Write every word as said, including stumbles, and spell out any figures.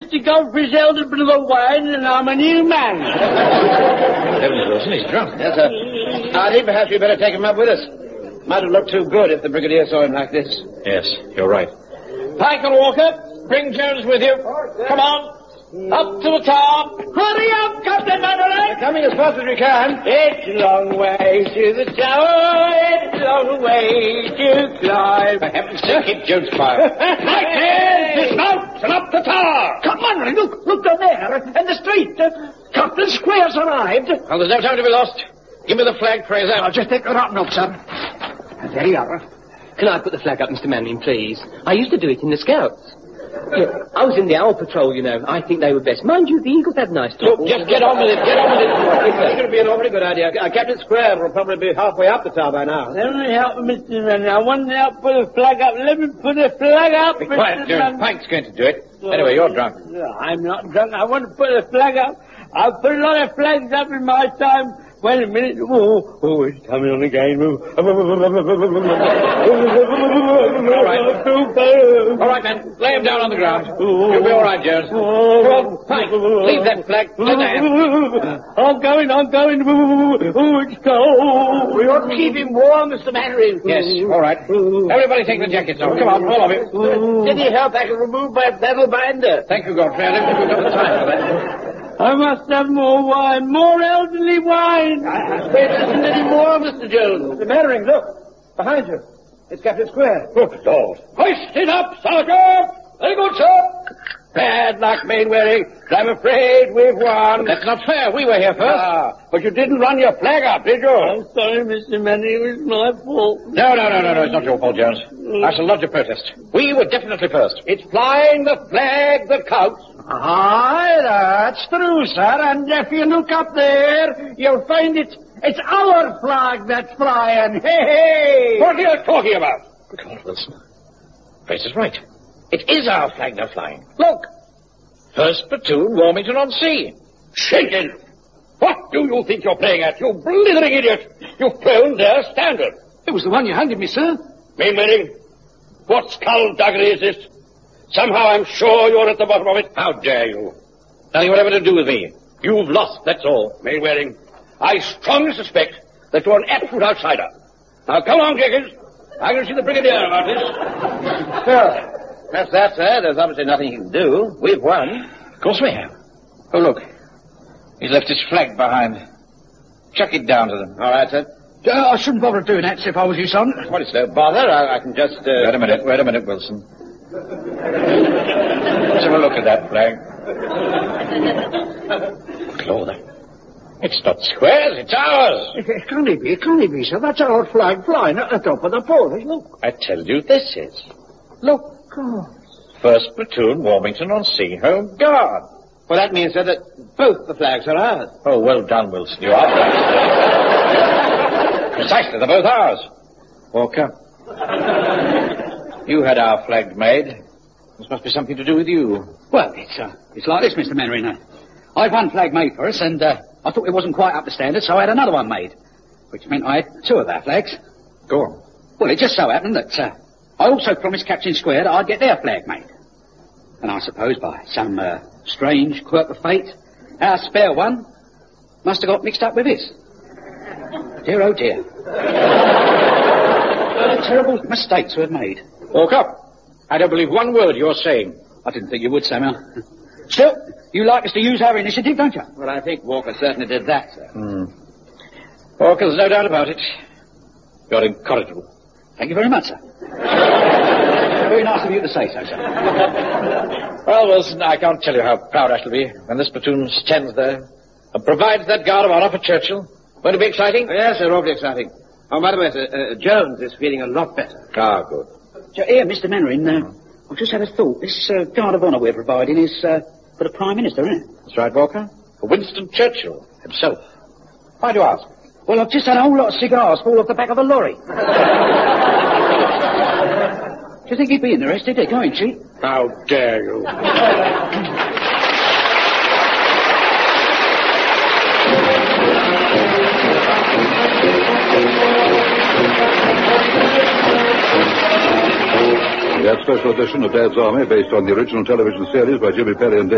Mister Godfrey's elder brother Wine, and I'm a new man. Heavens, Wilson, he's drunk. Yes, sir. I think perhaps we'd better take him up with us. Might have looked too good if the Brigadier saw him like this. Yes, you're right. Pike and Walker, bring Jones with you. Come on. Up to the top. Hurry up, Captain Mannering. We're coming as fast as we can. It's a long way to the tower. It's a long way to climb. For heaven's sake, keep Jones quiet. Right there, dismount and up the tower. Come on, look, look down there, in the street. Captain Square's arrived. Well, there's no time to be lost. Give me the flag, Fraser. I'll just take the rotten up, sir. There you are. Can I put the flag up, Mister Manning, please? I used to do it in the Scouts. Yeah, I was in the Owl Patrol, you know. I think they were best. Mind you, the Eagles had nice talk. Look, just get on with it, get on with it. It's going to be an awfully good idea. Uh, Captain Square will probably be halfway up the tower by now. Let me help Mister Manning. I want to help put the flag up. Let me put the flag up, Be Mister quiet, Jones. Manning. Pike's going to do it. Anyway, you're drunk. No, I'm not drunk. I want to put the flag up. I've put a lot of flags up in my time. Wait a minute. Oh, oh, it's coming on again. All right. All right, men. Lay him down on the ground. You'll be all right, Jones. Come on, Pike. Leave that flag. Lend a hand. I'm going, I'm going. Oh, it's cold. We ought to keep him warm, Mister Mannering. Yes, all right. Everybody take the jackets off. Come on, all of you. Did he help? I can remove my metal binder. Thank you, Godfrey. I don't think we've got the time for that. I must have more wine, more elderly wine. I say there isn't any more, Mister Jones. Mister Mannering, look. Behind you. It's Captain Square. Good Lord. Hoist it up, Sergeant. Very good, sir. Bad luck, Mainwaring. I'm afraid we've won. That's not fair. We were here first. Ah, but you didn't run your flag up, did you? I'm sorry, Mister Manning. It was my fault. No, no, no, no, no. It's not your fault, Jones. I shall lodge a protest. We were definitely first. It's flying the flag that counts. Aye, that's true, sir. And if you look up there, you'll find it. It's our flag that's flying. Hey, hey! What are you talking about? Good Lord, Wilson. Fraser's right. It is our flag they're flying. Look. First platoon, Warmington on Sea. Shaken. What do you think you're playing at, you blithering idiot? You've flown their standard. It was the one you handed me, sir. Mainwaring, what skullduggery is this? Somehow I'm sure you're at the bottom of it. How dare you? Nothing whatever to do with me. You've lost, that's all. Mainwaring, I strongly suspect that you're an absolute outsider. Now, come on, Jenkins. I'm going to see the Brigadier about this. Well, that's that, sir. There's obviously nothing you can do. We've won. Of course we have. Oh, look. He's left his flag behind. Chuck it down to them. All right, sir. Uh, I shouldn't bother doing that if I was you, son. Well, it's no bother. I, I can just... Uh... Wait a minute, wait a minute, Wilson. Let's have a look at that flag. Good Lord, it's not squares, it's ours. It, it can't be, it can't be, sir. That's our flag flying at the top of the pole. Look. I tell you, this is. Look. God. First platoon, Warmington on Sea, Home Guard. Well, that means, sir, that both the flags are ours. Oh, well done, Wilson. You are right. Precisely, they're both ours. Walker, you had our flag made. This must be something to do with you. Well, it's uh, it's like this, Mister Mannering. I had one flag made for us, and uh, I thought it wasn't quite up to standard, so I had another one made, which meant I had two of our flags. Go on. Well, it just so happened that uh, I also promised Captain Square that I'd get their flag made. And I suppose by some uh, strange quirk of fate, our spare one must have got mixed up with his. Dear, oh dear. What a terrible mistake to have made. Walk up. I don't believe one word you're saying. I didn't think you would, Samuel. Still, you like us to use our initiative, don't you? Well, I think Walker certainly did that, sir. Hmm. Walker, there's no doubt about it. You're incorrigible. Thank you very much, sir. Very nice of you to say so, sir. Well, Wilson, I can't tell you how proud I shall be when this platoon stands there and provides that guard of honor for Churchill. Won't it be exciting? Yes, sir, awfully exciting. Oh, by the way, sir, uh, Jones is feeling a lot better. Ah, good. So, here, Mister Mannering, uh, I've just had a thought. This uh, guard of honor we're providing is uh, for the Prime Minister, isn't it? That's right, Walker. For Winston Churchill himself. Why do you ask? Well, I've just had a whole lot of cigars fall off the back of a lorry. Do you think he'd be interested? They're going cheap. How dare you? That special edition of Dad's Army, based on the original television series by Jimmy Perry and Dave